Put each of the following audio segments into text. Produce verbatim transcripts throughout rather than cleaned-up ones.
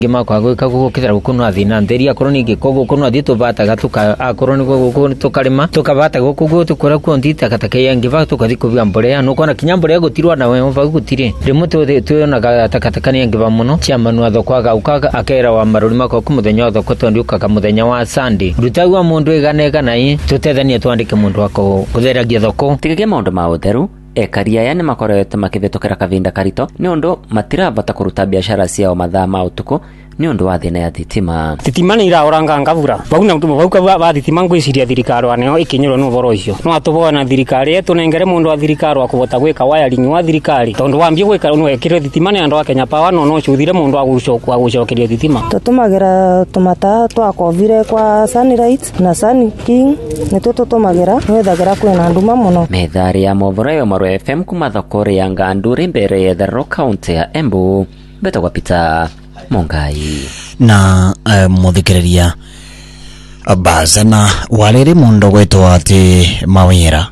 Gima kwa gwika gukira gukuno athina nderi akorwo ningi kogo kuno athito bata gatuka akorwo ni gukuno tukarima tukabata gukugo tukora ku ndita katake yangi ba tukathi kubya mborea no kona kinyambore gutirwa na we mva gutire rimuto tuyona takataka yangi ba muno chiamanu athokwaga ukaga akera wa maruri mako ku muthenya wa thoko tondi ukaga muthenya wa Sunday rutagwa mundu iganega nai tutethanie twandike mundu wako kutheragia thoko tigege maundu ma utheru ekaria yani makorete makithitokera kavinda karito ni undu matirabata kuruta biashara ciao mathaa ma utuku ni undu wa thina ya thitima thitima ni iraoranga ngavura bau na mtu bauka ba thitima ngwiciria thirikari aneo ikinyiro no boro icio no atubona thirikari yetu nengere mundu wa thirikari akubota gwika wiring wa thirikari tondu wambie gwika no ekire thitima ni andu wa Kenya Power no no chuthire mundu agucoka agucokeria thitima tutumagira tumata twa kovire kwa Sunlight na Sun King ni tututumagira nwethagira kwina nduma muno methari ya movoro Maro F M kuma thokore ya Nganduri mbere ya Thero County ya Embu beta kwa Peter Mongai na uh, muthikiriria bazana walere mundo gwetu ati mawira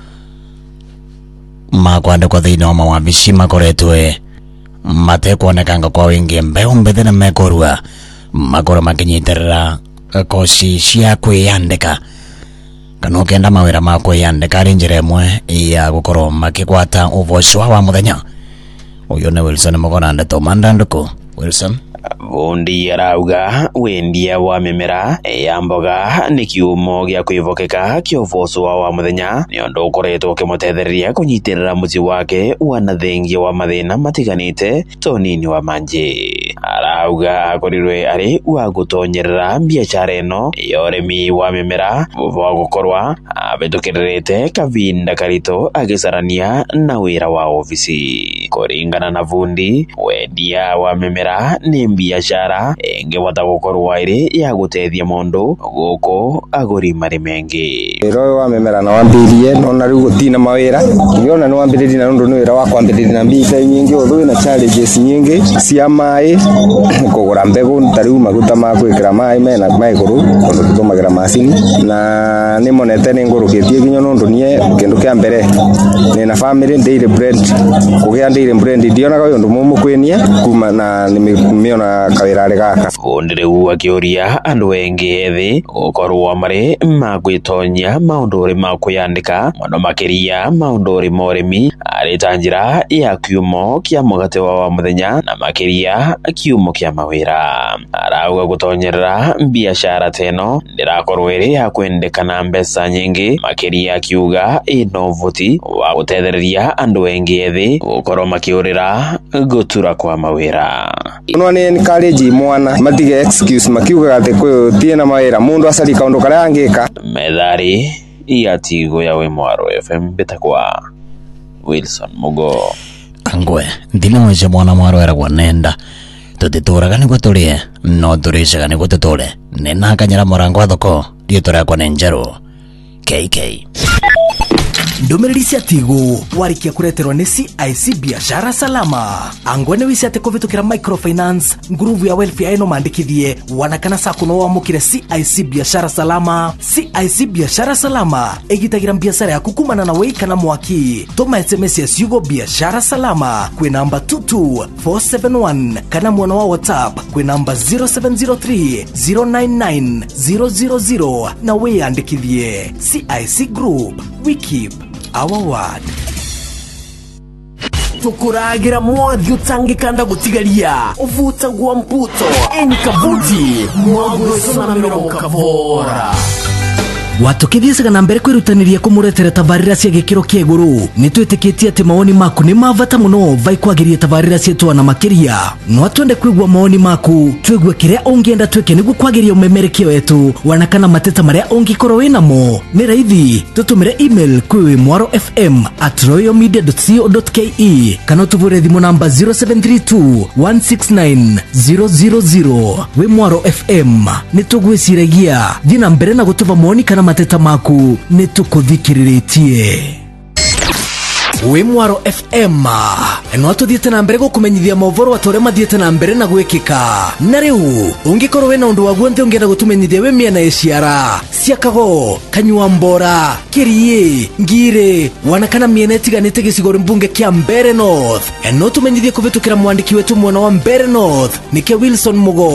makwande kwa thina wa wabici makoretwe matekuonekanga kwa wingi mbeo mbethena mekorua makora makinyitirira kosi cia kwiyandika kana ukenda mawira ma kwiyandika ari njira imwe ya gukorwo makikwata uvoci wa muthenya uyu ni Wilson Mugoranda Tomanda Nduku Wilson Vundi arauga wendia wa mimera ya mboga ni kiumo gya kwivokeka kiovoso wa muthenya ni undu ukoretwo kimutethereria kunyitirira muci wake wana thengia wa mathina matiganite tonini wa manje arauga akorirwe ari wa gutonyerera biashara eno ya urimi wa mimera wa gukorwa abetukirite kavinda karito agisarania na wira wa ofisi kuringana na Vundi wendia wa mimera ni biashara engewata gukorwa iri ya gutethia mundu guko aguri mari mengi ero wa memera na wambirie no na riu gutina mawira ngiona no wambirie na ndu no wira wa kwambirie na mbita nyingi uthu na challenges nyingi cia mai kugura mbegu tariu maguta ma gwikira mai mena mai guru undu tutumagira macini na ni monete ni ngurukitie ginyo ndu nie kindu kia mbere ni na family daily brand kugia daily brand ndiona ga undu mumu kwinia kuma na nimeona kawirare gaka Vundi riu akioria andu engi ethi gukorwo mari magwitonya maunduri ma kuyandika muno makiria maunduri morimi ari tanjira ya kiumo kia mugate wa muthenya na makiria kiumo kia mawira arauga gutonyerera biashara teno ndirakorwo iri ya kwendekana mbesa nyingi makiria kiuga ino vuti wa gutethereria andu engi ethi gukorwo makiurira gutura kwa mawira no ni encourage mwana matige excuse makiuga ati kwe tiena mawira mundu asali kaundu kare angika methari ya tigo ya we Mwaro F M betakwa Wilson Mugo angwe ndina mweje mwana Mwaro era gwanenda tutituraga ni guturie no turishaga ni gututule nena kanyara morango thoko dio tora kwa nenjero K K Ndomereri cia tigo warikia kureterwa ni C I C biashara salama angwene wisi ate kuvitukira microfinance nguruvu ya welfare eno mandikithie wanakana sako no wamukire C I C biashara salama C I C biashara salama egitagira biashara ya kukumana na wei kana mwaki toma S M S ya siugo biashara salama kwe namba two two four seven one kana mwana wa WhatsApp kwe namba zero seven zero three zero nine nine zero zero zero na wei andikithie C I C Group we keep our word. Tukuragira mwathi utangikanda gutigaria uvuta gwa mputo enkabuti mwagusona mirongo kavora Watukithiesaga na mbere kwirutaniria kumuretera tabarira cia gikiro kia iguru nitwitikitie ati maoni maku ni mavata muno vai kwagiria tabarira cietu na makiria no twende kwigwa maoni maku twigwe kiria ungienda tweke niguo kwagiria umemerekio wetu wanakana mateta maria ungikorwo winamo ni raithi tutumire email kwi mwaro f m at royal media dot co dot ke kana tuvure thimu namba zero seven three two one six nine zero zero zero we Mwaro F M nitugwiciragia thina mbere na gutuva maoni kana mateta maku nitukuthikiritie wi Mwaro F M no atuthiete na mbere gukumenyithia movoro atore mathiete na mbere na gwikika na riu ungikorwo wena undu waguo nthe ungienda gutumenyithia we miena iciara cia Kago, Kanyua Mbora, Kirie, Ngire, wana kana miena itiganite gicigo mbunge kia Mbeere North no tumenyithie kuvitukira mwandiki wetu mwena wa Mbeere North nike Wilson Mugo.